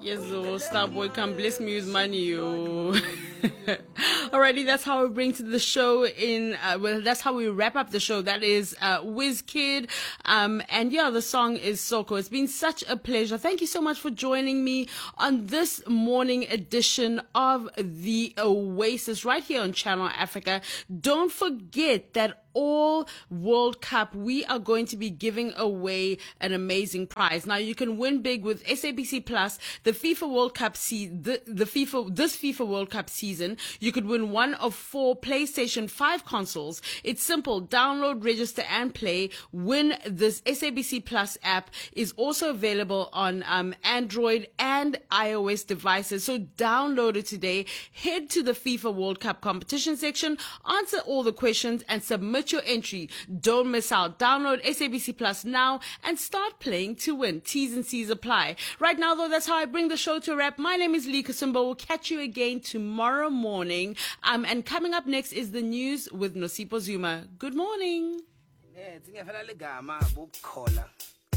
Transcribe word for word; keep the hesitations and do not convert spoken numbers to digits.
Yes, oh, Starboy can bless me with money, yo. Alrighty, that's how we bring to the show in, uh, well, that's how we wrap up the show. That is, uh, Wizkid. Um, and yeah, the song is Soko. It's been such a pleasure. Thank you so much for joining me on this morning edition of The Oasis right here on Channel Africa. Don't forget that all World Cup, we are going to be giving away an amazing prize. Now you can win big with S A B C Plus, the FIFA World Cup se- the, the FIFA, this FIFA World Cup season. You could win one of four PlayStation five consoles. It's simple. Download, register, and play. Win this S A B C Plus app is also available on um, Android and iOS devices. So download it today. Head to the FIFA World Cup competition section, answer all the questions, and submit your entry. Don't miss out. Download S A B C Plus now and start playing to win. T's and C's apply. Right now, though, that's how I bring the show to a wrap. My name is Lee Kasumba. We'll catch you again tomorrow morning. Um, and coming up next is the news with Nosipo Zuma. Good morning.